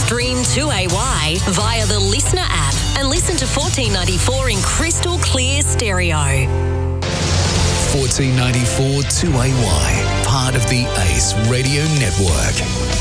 Stream 2AY via the Listener app and listen to 1494 in crystal clear stereo. 1494 2AY, part of the Ace Radio Network.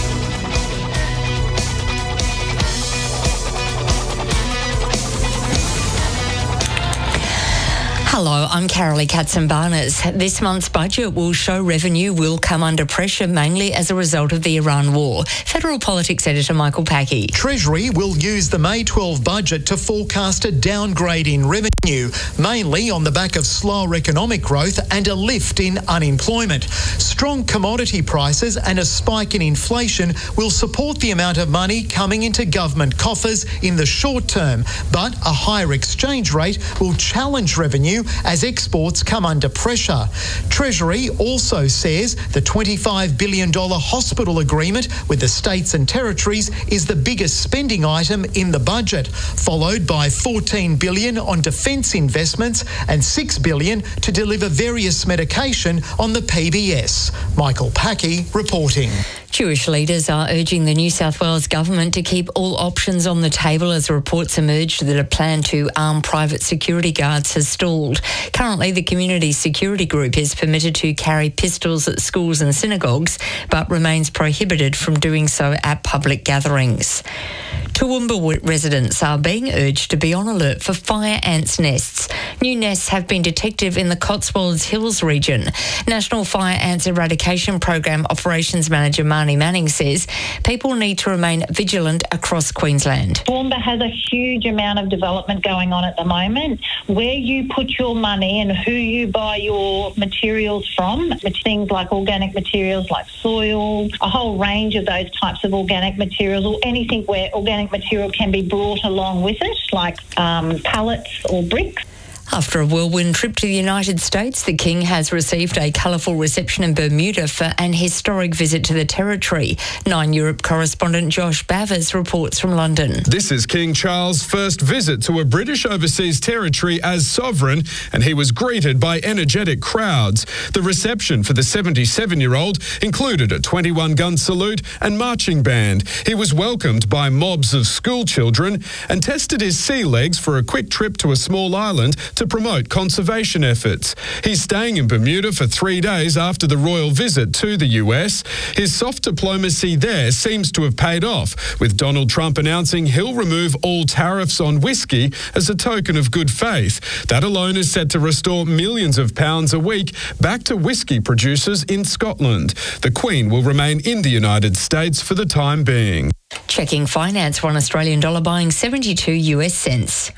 Hello, I'm Carolee Katzenbarnes. This month's budget will show revenue will come under pressure mainly as a result of the Iran war. Federal Politics Editor Michael Packey. Treasury will use the May 12 budget to forecast a downgrade in revenue, mainly on the back of slower economic growth and a lift in unemployment. Strong commodity prices and a spike in inflation will support the amount of money coming into government coffers in the short term, but a higher exchange rate will challenge revenue as exports come under pressure. Treasury also says the $25 billion hospital agreement with the states and territories is the biggest spending item in the budget, followed by $14 billion on defence investments and $6 billion to deliver various medication on the PBS. Michael Packey reporting. Jewish leaders are urging the New South Wales government to keep all options on the table as reports emerged that a plan to arm private security guards has stalled. Currently, the Community Security Group is permitted to carry pistols at schools and synagogues, but remains prohibited from doing so at public gatherings. Toowoomba residents are being urged to be on alert for fire ants' nests. New nests have been detected in the Cotswolds Hills region. National Fire Ants Eradication Program Operations Manager Marnie Manning says people need to remain vigilant across Queensland. Toowoomba has a huge amount of development going on at the moment. Where you put your money and who you buy your materials from, things like organic materials like soil, a whole range of those types of organic materials, or anything where organic material can be brought along with it, like pallets or bricks. After a whirlwind trip to the United States, the King has received a colourful reception in Bermuda for an historic visit to the territory. 9 Europe correspondent Josh Bavers reports from London. This is King Charles' first visit to a British overseas territory as sovereign, and he was greeted by energetic crowds. The reception for the 77-year-old included a 21-gun salute and marching band. He was welcomed by mobs of school children and tested his sea legs for a quick trip to a small island to promote conservation efforts. He's staying in Bermuda for 3 days after the royal visit to the US. His soft diplomacy there seems to have paid off, with Donald Trump announcing he'll remove all tariffs on whiskey as a token of good faith. That alone is set to restore millions of pounds a week back to whiskey producers in Scotland. The Queen will remain in the United States for the time being. Checking finance, $1 Australian dollar buying 72 US cents.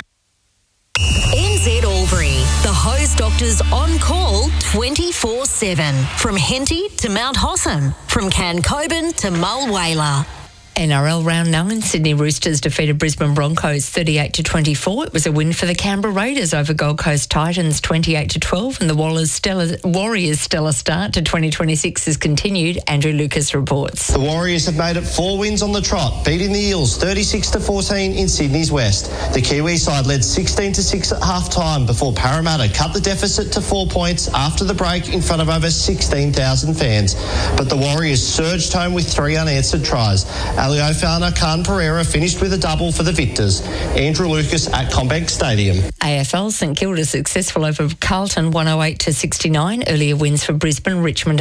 NZ Albury, the hose doctors on call 24/7. From Henty to Mount Hossam, from Cancoban to Mulwala. NRL Round 9, Sydney Roosters defeated Brisbane Broncos 38-24. It was a win for the Canberra Raiders over Gold Coast Titans 28-12, and the Warriors' stellar start to 2026 has continued. Andrew Lucas reports. The Warriors have made it 4 wins on the trot, beating the Eels 36-14 in Sydney's West. The Kiwi side led 16-6 at half-time before Parramatta cut the deficit to 4 points after the break in front of over 16,000 fans. But the Warriors surged home with 3 unanswered tries. Ali Ofana, Khan Pereira finished with a double for the victors. Andrew Lucas at CommBank Stadium. AFL, St Kilda successful over Carlton 108-69. Earlier wins for Brisbane, Richmond